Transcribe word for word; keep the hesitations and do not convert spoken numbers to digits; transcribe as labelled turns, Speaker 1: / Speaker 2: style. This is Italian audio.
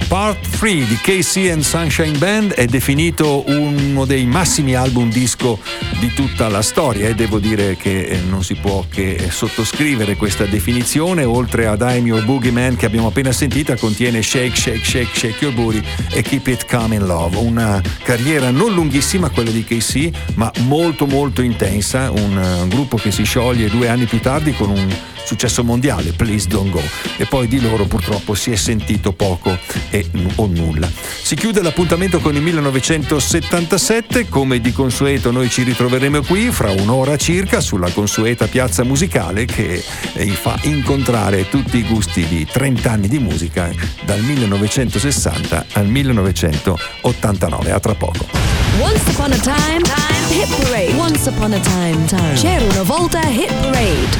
Speaker 1: Part tre di K C and Sunshine Band è definito uno dei massimi album disco di tutta la storia e devo dire che non si può che sottoscrivere questa definizione. Oltre ad I'm Your Boogeyman che abbiamo appena sentita, contiene Shake Shake Shake Shake Your Booty e Keep It Coming Love. Una carriera non lunghissima quella di K C, ma molto molto intensa, un, un gruppo che si scioglie due anni più tardi con un successo mondiale, Please Don't Go, e poi di loro purtroppo si è sentito poco e, o nulla. Si chiude l'appuntamento con il millenovecentosettantasette, come di consueto noi ci ritroveremo qui fra un'ora circa sulla consueta piazza musicale che fa incontrare tutti i gusti di trenta anni di musica dal millenovecentosessanta al millenovecentottantanove. A tra poco.
Speaker 2: Once upon a time, time, hit parade. Once upon a time, time. C'era una volta hit parade.